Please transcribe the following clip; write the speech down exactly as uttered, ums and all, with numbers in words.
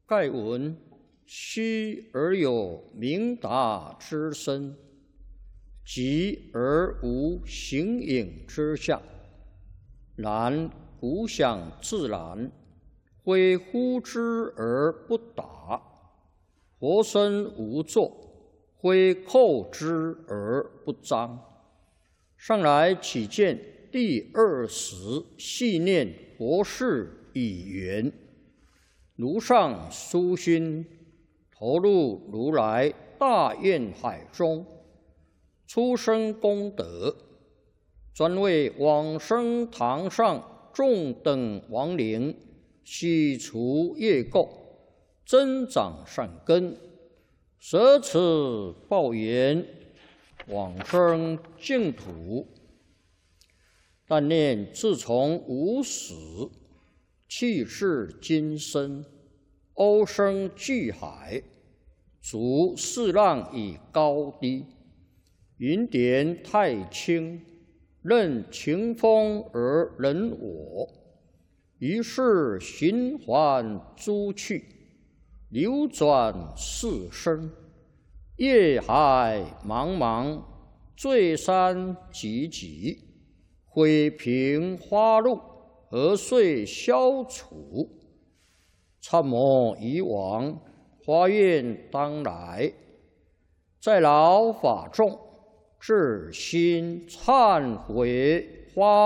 盖闻虚而有明达之身，急而无形影之象。然古想自然，非呼之而不答；活生无作，非叩之而不彰。上来启见第二十细念佛事已圆，如上殊心，投入如来大愿海中，出生功德，专为往生堂上众等亡灵洗除业垢，增长善根，舍此报缘，往生净土。但念自从无始，气至今生，欧生巨海，逐四浪以高低，云点太清，任情风而人我。于是循环诸趣，流转四生，业海茫茫，罪山急急，毁平花路，何遂消除？参谋以往，发愿当来，在劳法众，至心忏悔发